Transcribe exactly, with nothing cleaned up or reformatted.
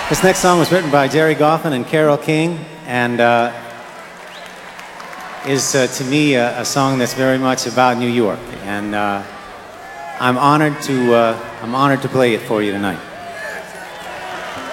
This next song was written by Jerry Goffin and Carole King, and uh, is uh, to me a, a song that's very much about New York, and uh, I'm honored to uh, I'm honored to play it for you tonight.